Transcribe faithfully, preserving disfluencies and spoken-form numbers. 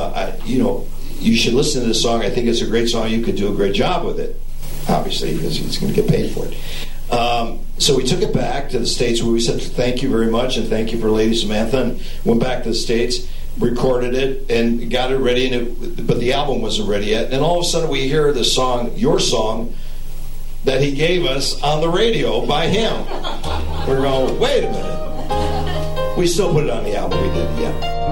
uh, I, you know, you should listen to this song. I think it's a great song. You could do a great job with it, obviously, because he's going to get paid for it. Um, so we took it back to the States where we said thank you very much and thank you for Lady Samantha, and went back to the States, recorded it, and got it ready, and it, but the album wasn't ready yet. And all of a sudden we hear the song, your song, that he gave us on the radio by him. We're going, wait a minute. We still put it on the album. We did, yeah.